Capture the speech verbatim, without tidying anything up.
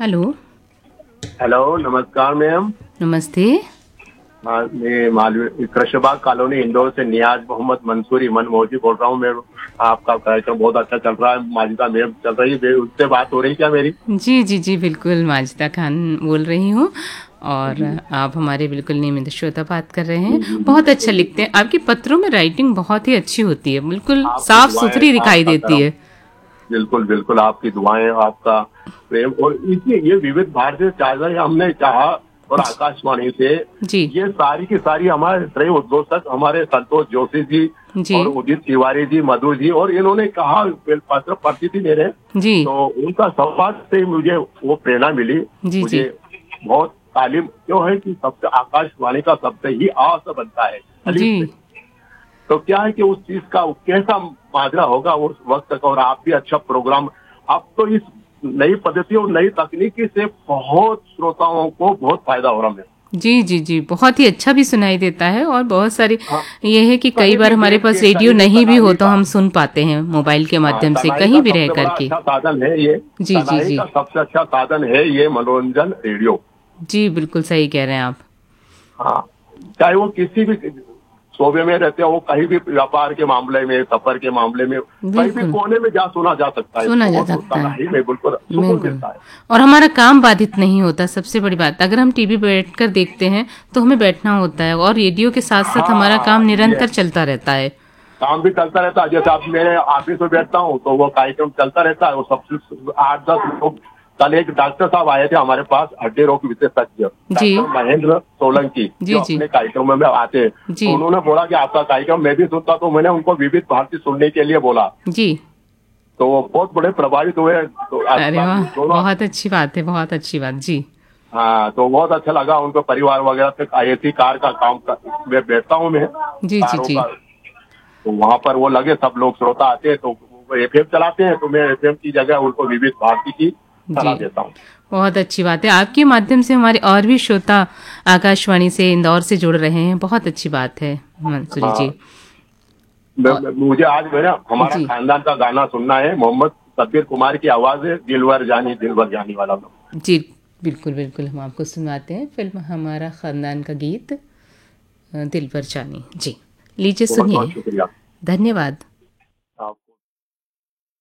Hello. Hello, नमस्कार ma'am. नमस्ते। हाँ, मैं मालवीय कृष्णबाग कॉलोनी इंदौर से नियाज मोहम्मद मंसूरी मन मौजी बोल रहा हूँ। मैं आपका कार्यक्रम बहुत अच्छा चल रहा है। माजिदा मैम चल रही है, उससे बात हो रही क्या मेरी? जी, जी, जी, बिल्कुल माजिदा खान बोल रही हूँ और जी आप हमारे बिल्कुल नियमित श्रोता बात कर रहे हैं। जी जी जी, बहुत अच्छा बिल्कुल लिखते बिल्कुल। हैं, आपके पत्रों में राइटिंग बहुत ही अच्छी होती है, बिल्कुल आपकी दुआएं, साफ-सुथरी दिखाई आपका देती करम, है। बिल्कुल बिल्कुल आपकी दुआएं, आपका प्रेम और इसलिए ये विविध भारतीय चाहता हमने चाहा और जी, आकाशवाणी से जी, ये सारी की सारी हमारे श्रेय उद्घोषक हमारे संतोष जोशी जी जी, और उदित तिवारी जी, मधु जी, और इन्होंने कहा पत्र पढ़ती थी मेरे, जी, तो उनका संवाद से ही मुझे वो प्रेरणा मिली। जी, जी, मुझे बहुत तालीम क्यों है कि सबसे आकाशवाणी का सबसे ही आ से बनता है, अलिफ जी, से। तो क्या है कि उस चीज का कैसा माजरा होगा उस वक्त तक, और आप भी अच्छा प्रोग्राम। अब तो इस नई पद्धति और नई तकनीकी से बहुत श्रोताओं को बहुत फायदा हो रहा है। जी, जी, जी, बहुत ही अच्छा भी सुनाई देता है और बहुत सारी हाँ, ये है कि कई कहीं बार भी हमारे बैठ पास के रेडियो कहीं भी नहीं भी हो तनाई तो का, हम सुन पाते हैं मोबाइल के हाँ, माध्यम से तनाई का कहीं भी रह सबसे बड़ा करके। अच्छा साधन है ये। जी, जी, तनाई जी। का सबसे अच्छा साधन है ये मनोरंजन रेडियो। जी, बिल्कुल सही कह रहे हैं आप। हाँ, चाहे वो किसी भी शोबे में रहते हो, वो कहीं भी व्यापार के मामले में, सफर के मामले में, कहीं भी बिल्कुल, कोने में जा सुना जा सकता है सुना इसको, जा और सकता है। तनाई में बिल्कुल सुकून बिल्कुल। मिलता है। और हमारा काम बाधित नहीं होता, सबसे बड़ी बात। अगर हम टीवी पे बैठकर देखते हैं, तो हमें बैठना होता है और रेडियो के साथ-साथ हमारा काम हाँ, ये निरंतर चलता रहता है। काम भी चलता रहता है। जैसे अब मेरे ऑफिस में बैठता हूँ तो वो कार्यक्रम चलता रहता है। वो सबसे आठ दस लोग, कल एक डॉक्टर साहब आए थे हमारे पास, हड्डी रोग विशेषज्ञ जी, डॉक्टर महेंद्र सोलंकी, जी, जो जी, अपने कार्यक्रम में आते हैं। तो जी, उन्होंने बोला कि आपका कार्यक्रम मैं भी सुनता, तो मैंने उनको विविध भारती सुनने के लिए बोला। जी। तो वो बहुत बड़े प्रभावित हुए। तो अरे आपका वाह! दोनों, बहुत अच्छी बात है, बहुत अच्छी बात। जी। हाँ, तो बहुत अच्छा लगा। उनको परिवार वगैरह से आईएसी कार का काम कर, मैं बैठता हूँ मैं जी, जी, कारों जी। का। तो वहाँ पर वो लगे, सब लोग श्रोता आते हैं, तो वो एफएम चलाते हैं, तो मैं एफएम की जगह उनको विविध भारती की जी। सलाह देता हूँ। बहुत अच्छी बात है। आपके माध्यम से हमारे और भी श्रोता आकाशवाणी से, इंदौर से जुड़ रहे हैं। बहुत अच्छी बात है, मंसूरी जी। हाँ, मैं- और मैं- मुझे आज मेरा हमारा जी, खानदान का गाना सुनना है। मोहम्मद सब्बीर कुमार की आवाज है, दिलवर जानी दिलवर जानी वाला। जी, बिल्कुल, बिल्कुल हम आपको सुनवाते हैं फ़िल्म हमारा ख़ानदान का गीत अ, दिल पर जानी। जी, लीजिए बहुत बहुत सुनिए। शुक्रिया। धन्यवाद।